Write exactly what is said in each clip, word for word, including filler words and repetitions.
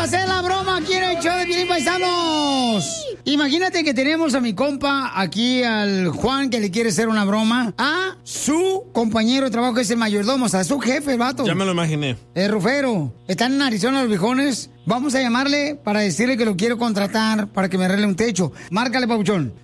a hacer la broma aquí en el show de Piolín, paisanos. Imagínate que tenemos a mi compa aquí, al Juan, que le quiere hacer una broma a su compañero de trabajo, que es el mayordomo, o sea, su jefe, el vato. Ya me lo imaginé. El rufero. Están en Arizona los viejones. Vamos a llamarle para decirle que lo quiero contratar para que me arregle un techo. Márcale, papuchón.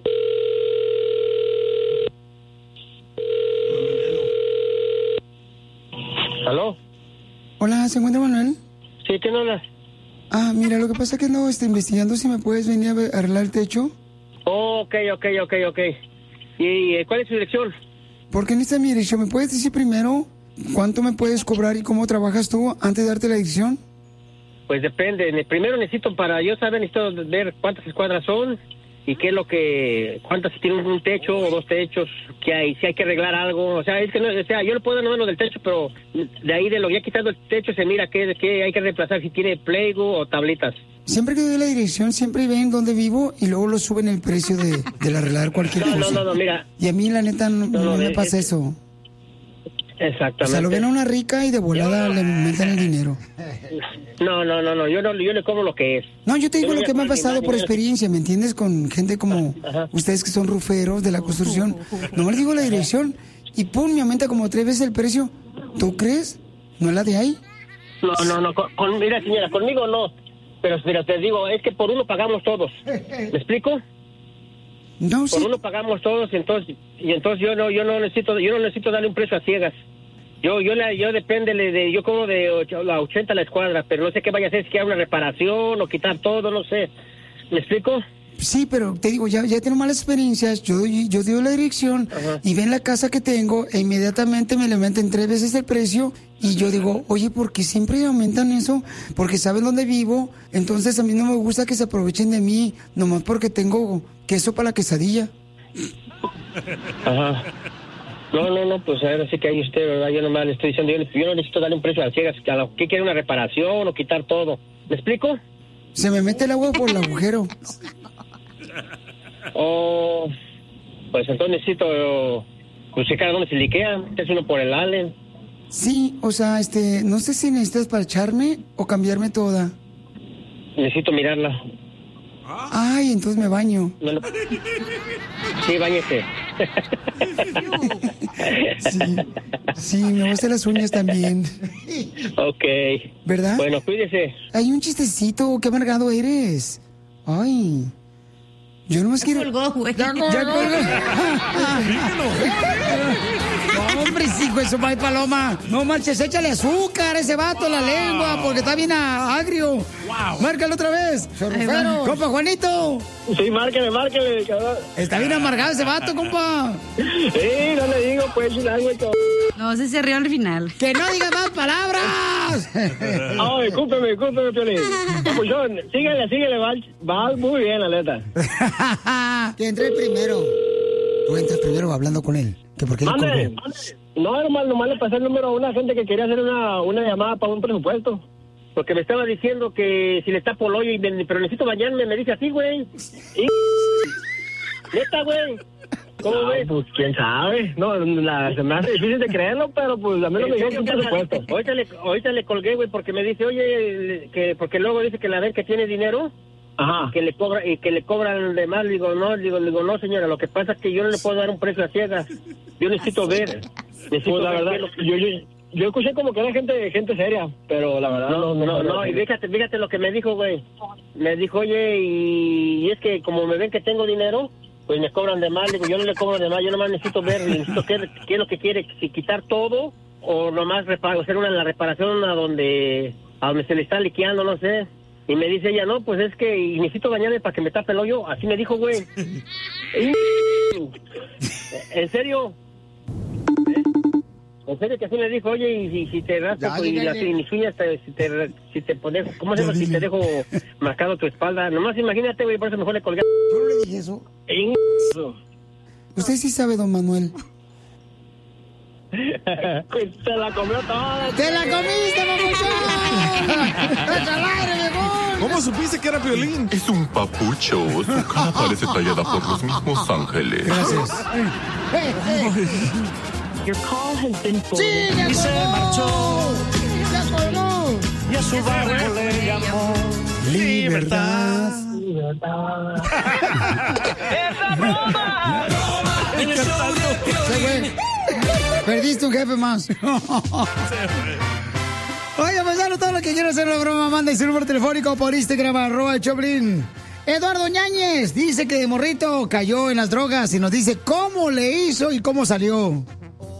¿Aló? Hola, ¿se encuentra Manuel? Sí, ¿quién habla? Ah, mira, lo que pasa es que no estoy investigando si me puedes venir a ver- arreglar el techo. Oh, ok, ok, ok, ok. ¿Y eh, cuál es su dirección? Porque en esta mi dirección, ¿me puedes decir primero cuánto me puedes cobrar y cómo trabajas tú antes de darte la dirección? Pues depende. Ne- Primero necesito, para yo saber, necesito ver cuántas escuadras son y qué es lo que, cuántas, si tienen un techo o dos techos, que hay, si hay que arreglar algo. O sea, es que no, o sea, yo le puedo dar lo del techo, pero de ahí de lo ya quitando el techo se mira qué, qué hay que reemplazar, si tiene Playgo o tablitas. Siempre que doy la dirección, siempre ven dónde vivo y luego lo suben el precio de, de arreglar cualquier No, cosa. no, no, no, mira. Y a mí, la neta, no, No, no no, me eh, pasa eh, eso. Exactamente. O sea, lo ven a una rica y de volada le metan el dinero. No, no, no, no, yo no, yo le cobro lo que es. No, yo te digo Yo lo voy que a me ha pagar pasado mi por dinero. experiencia, ¿me entiendes? Con gente como Ajá. ustedes que son ruferos de la construcción. Nomás les digo la dirección y pum, me aumenta como tres veces el precio. ¿Tú crees? ¿No es la de ahí? No, no, no, con, con- mira señora, conmigo no, pero, pero te digo, es que por uno pagamos todos, ¿me explico? No, sí. Por uno pagamos todos, entonces, y entonces yo no, yo no necesito, yo no necesito darle un precio a ciegas. Yo, yo, la, yo depende de, de- yo cobro de ocho- la ochenta la escuadra, pero no sé qué vaya a hacer, si quiera una reparación o quitar todo, no sé, ¿me explico? Sí, pero te digo, ya, ya tengo malas experiencias. Yo doy, yo doy la dirección y ven la casa que tengo e inmediatamente me le meten tres veces el precio. Y yo digo, oye, ¿por qué siempre aumentan eso? Porque saben dónde vivo. Entonces a mí no me gusta que se aprovechen de mí, nomás porque tengo queso para la quesadilla. Ajá. No, no, no, pues ahora sí que hay usted, ¿verdad? Yo nomás le estoy diciendo, yo, yo no necesito darle un precio a ciegas, a lo que quiere una reparación o quitar todo. ¿Me explico? Se me mete el agua por el agujero. O, pues entonces necesito, pues checar dónde se liquea, es uno por el Allen. Sí, o sea, este, no sé si necesitas parcharme o cambiarme toda. Necesito mirarla. Ay, entonces me baño. No, no. Sí, báñese. Sí, sí, me voy a hacer las uñas también. Ok. ¿Verdad? Bueno, cuídese. Hay un chistecito, qué amargado eres. Ay. Yo nomás quiero... colgó, güey. Ya colgó. Ya colgó. No, hombre, sí, hijo de su madre paloma. No marches, échale azúcar a ese vato en la lengua, porque está bien agrio. Wow. Márcalo otra vez. Sorrufero. Compa Juanito. Sí, márquele, márquele, cabrón. Está bien amargado ese vato, compa. Sí, no le digo, pues, algo, cabrón. No, se se rió al final. ¡Que no diga más palabras! Ay, discúlpeme, discúlpeme, Piolín. Papuchón, síguele, síguele, va, va muy bien, la neta. Que entre primero. Tú entras primero hablando con él. Que por qué le Mande, colgó. mande. No, nomás, nomás le pasé el número a una gente que quería hacer una, una llamada para un presupuesto. Porque me estaba diciendo que si le tapo el hoyo, y me- pero necesito bañarme, me dice así, güey. Y... Neta, güey. ¿Cómo ves? Pues quién sabe. No, la, se me hace difícil de creerlo, pero pues a mí no me dijeron un presupuesto. Ahorita le, ahorita le colgué, güey, porque me dice, oye, que porque luego dice que la ven que tiene dinero. Ajá. Que le cobra y que le cobran de más. Digo, no, digo, digo, no, señora, lo que pasa es que yo no le puedo dar un precio a ciegas. Yo necesito ver. Necesito Pues la ver verdad, qué es lo que- yo, yo, yo escuché como que era gente gente seria, pero la verdad No, no, no, y fíjate, fíjate lo que me dijo, güey. Me dijo, oye, y, y es que como me ven que tengo dinero, pues me cobran de más. Digo, yo no le cobro de más, yo nomás necesito ver, necesito qué, qué es lo que quiere, si quitar todo o nomás repa- hacer una la reparación a donde, a donde se le está liqueando, no sé. Y me dice ella, no, pues es que y necesito bañarme para que me tape el hoyo. Así me dijo, güey. ¿En serio? ¿Eh? En serio que así me dijo, oye, y si, si te raspo Ya, pues, y, dígale. las, y mis uñas, te, si te, si te pones, ¿cómo se Ya, llama? Si dile. te dejo marcado tu espalda. Nomás imagínate, güey, por eso mejor le colgué. Yo no le dije eso. Usted sí sabe, don Manuel. Se la comió toda. ¡Te la comiste, papuchón! ¡Echa al aire, viejón! ¿Cómo supiste que era Piolín? Es un papucho. Su cara parece tallada por los mismos ángeles. Gracias. Your call has been ¡Sí, ya forwarded. colgó! ¡Ya colgó! y a su barco le llamó Libertad. Libertad. ¡Esa broma! Se fue. Perdiste un jefe más. Oye, pues ya todo lo que quiero hacer la broma, manda su número telefónico por Instagram, arroba el Choplin. Eduardo Ñañez dice que de morrito cayó en las drogas y nos dice cómo le hizo y cómo salió.